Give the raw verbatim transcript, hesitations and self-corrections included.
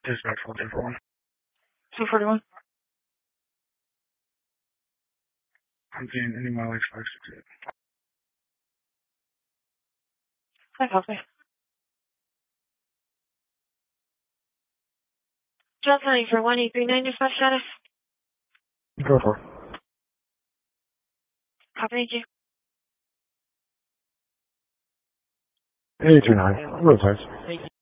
Dispatch one two four one. two forty-one. I'm seeing any mile X five six eight. I copy. Johnson for one eight three nine, dispatch status. Go for it. Copy, thank you. eight two nine. Road size.